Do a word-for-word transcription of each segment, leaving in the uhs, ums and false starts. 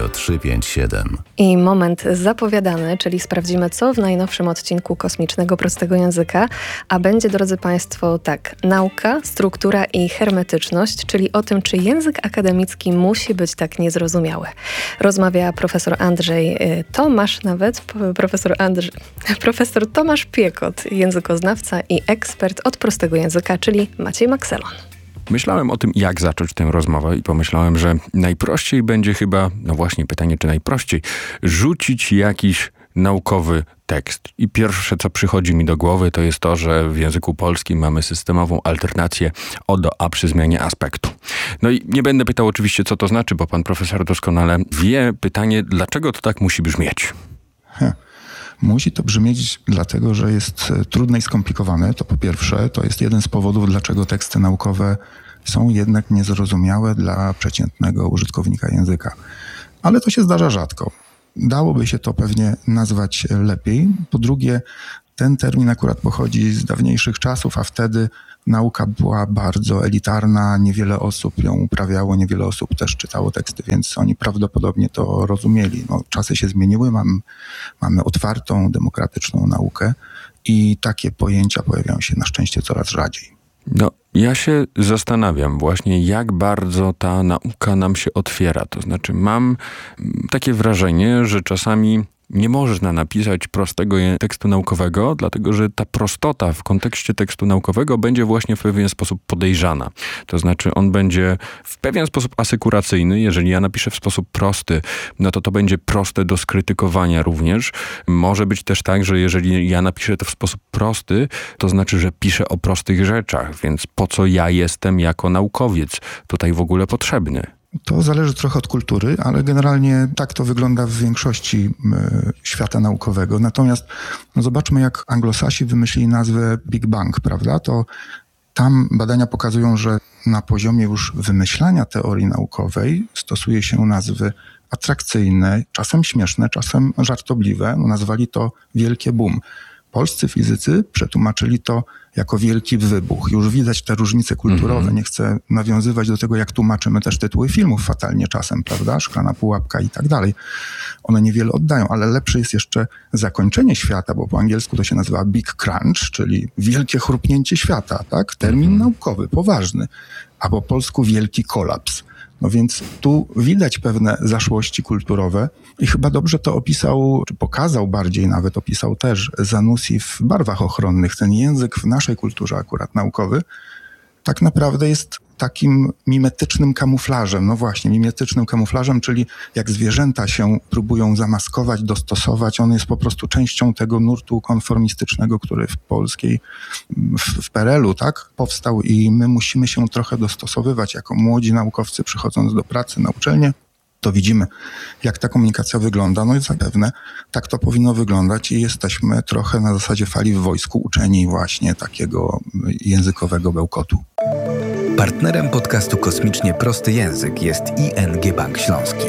Radio trzysta pięćdziesiąt siedem. I moment zapowiadany, czyli sprawdzimy, co w najnowszym odcinku Kosmicznego Prostego Języka. A będzie, drodzy Państwo, tak, nauka, struktura i hermetyczność, czyli o tym, czy język akademicki musi być tak niezrozumiały. Rozmawia profesor Andrzej Tomasz, nawet profesor, Andrzej, profesor Tomasz Piekot, językoznawca i ekspert od prostego języka, czyli Maciej Makselon. Myślałem o tym, jak zacząć tę rozmowę i pomyślałem, że najprościej będzie chyba, no właśnie pytanie, czy najprościej, rzucić jakiś naukowy tekst. I pierwsze, co przychodzi mi do głowy, to jest to, że w języku polskim mamy systemową alternację o do a przy zmianie aspektu. No i nie będę pytał oczywiście, co to znaczy, bo pan profesor doskonale wie. Pytanie, dlaczego to tak musi brzmieć? He. Musi to brzmieć dlatego, że jest trudne i skomplikowane. To po pierwsze, to jest jeden z powodów, dlaczego teksty naukowe są jednak niezrozumiałe dla przeciętnego użytkownika języka. Ale to się zdarza rzadko. Dałoby się to pewnie nazwać lepiej. Po drugie, ten termin akurat pochodzi z dawniejszych czasów, a wtedy nauka była bardzo elitarna, niewiele osób ją uprawiało, niewiele osób też czytało teksty, więc oni prawdopodobnie to rozumieli. No, czasy się zmieniły, mamy, mamy otwartą, demokratyczną naukę i takie pojęcia pojawiają się na szczęście coraz rzadziej. No, ja się zastanawiam właśnie, jak bardzo ta nauka nam się otwiera. To znaczy, mam takie wrażenie, że czasami nie można napisać prostego tekstu naukowego, dlatego że ta prostota w kontekście tekstu naukowego będzie właśnie w pewien sposób podejrzana. To znaczy on będzie w pewien sposób asykuracyjny. Jeżeli ja napiszę w sposób prosty, no to to będzie proste do skrytykowania również. Może być też tak, że jeżeli ja napiszę to w sposób prosty, to znaczy, że piszę o prostych rzeczach, więc po co ja jestem jako naukowiec tutaj w ogóle potrzebny? To zależy trochę od kultury, ale generalnie tak to wygląda w większości y, świata naukowego. Natomiast no zobaczmy, jak Anglosasi wymyślili nazwę Big Bang, prawda? To tam badania pokazują, że na poziomie już wymyślania teorii naukowej stosuje się nazwy atrakcyjne, czasem śmieszne, czasem żartobliwe. No, nazwali to wielkie boom. Polscy fizycy przetłumaczyli to jako wielki wybuch. Już widać te różnice kulturowe. Mm-hmm. Nie chcę nawiązywać do tego, jak tłumaczymy też tytuły filmów fatalnie czasem, prawda? Szklana pułapka i tak dalej. One niewiele oddają, ale lepsze jest jeszcze zakończenie świata, bo po angielsku to się nazywa Big Crunch, czyli wielkie chrupnięcie świata, tak? Termin mm-hmm. naukowy, poważny. A po polsku wielki kolaps. No więc tu widać pewne zaszłości kulturowe i chyba dobrze to opisał, czy pokazał bardziej nawet, opisał też Zanussi w Barwach ochronnych. Ten język w naszej kulturze akurat naukowy tak naprawdę jest takim mimetycznym kamuflażem. No właśnie, mimetycznym kamuflażem, czyli jak zwierzęta się próbują zamaskować, dostosować, on jest po prostu częścią tego nurtu konformistycznego, który w polskiej, w, w P R L u, tak, powstał i my musimy się trochę dostosowywać jako młodzi naukowcy przychodząc do pracy na uczelnię. To widzimy, jak ta komunikacja wygląda. No i zapewne tak to powinno wyglądać i jesteśmy trochę na zasadzie fali w wojsku uczeni właśnie takiego językowego bełkotu. Partnerem podcastu Kosmicznie Prosty Język jest I N G Bank Śląski.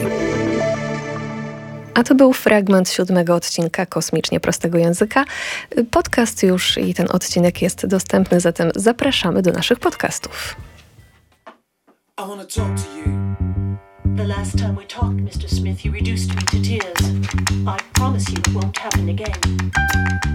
A to był fragment siódmego odcinka Kosmicznie Prostego Języka. Podcast już i ten odcinek jest dostępny, zatem zapraszamy do naszych podcastów. I wanna talk to you. The last time we talked, mister Smith, you reduced me to tears. I promise you it won't happen again.